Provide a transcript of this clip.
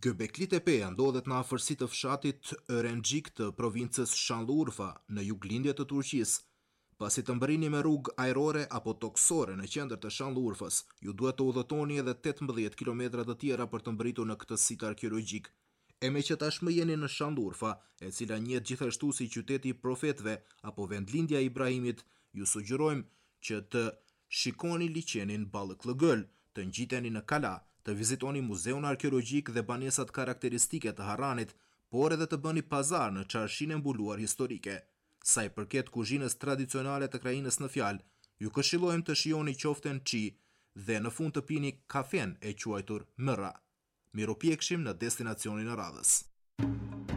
Göbekli Tepe ndodhet në afërsi të fshatit Örengjik të provincës Shanliurfa në juglindje të Turqisë. Pasi të mbërrini me rrugë ajrore apo toksore në qendër të Shanliurfës, ju duhet të udhëtoni edhe 18 kilometra të tjera për të mbërritur në këtë sit arkeologjik. E me që tashmë jeni në Shanliurfa, e cila njihet gjithashtu si qyteti i profetëve apo vendlindja e Ibrahimit, ju sugjerojmë që të shikoni liçenin Ballëkllëgël, të ngjiteni në Kala, të vizitoni muzeun arkeologjik dhe banesat karakteristike të Harranit, por edhe të bëni pazar në çarshinë e mbuluar historike. Sa i përket kuzhinës tradicionale të krajinës në fjalë, ju këshillojmë të shijoni qoftën Çi dhe në fund të pini kafen e quajtur Mërra. Mirupjekshim në destinacionin e radhës.